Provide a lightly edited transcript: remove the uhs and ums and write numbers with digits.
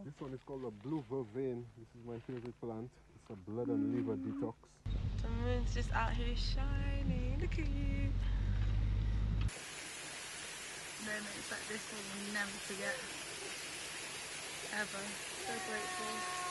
This one is called a blue vervain. This is my favorite plant. It's a blood and liver detox. The moon's just out here shining. Look at you. Moments like this I will never forget. Ever. So grateful.